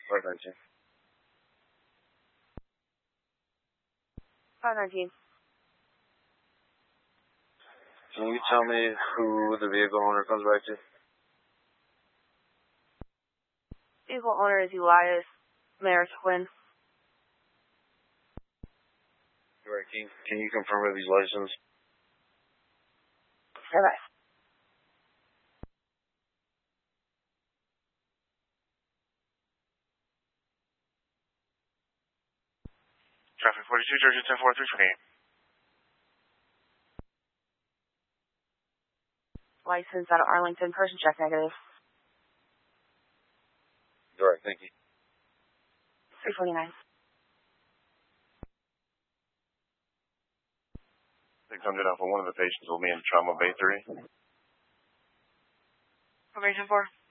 519. 519. Can you tell me who the vehicle owner comes back to? Vehicle owner is Elias Maris-Quinn. Right, can you confirm if he's licensed? Bye-bye. Traffic 42, Georgia 1043 for game. License out of Arlington. Person check negative. Right, thank you. 349. 600 Alpha, one of the patients will be in Trauma Bay 3. Formation 4.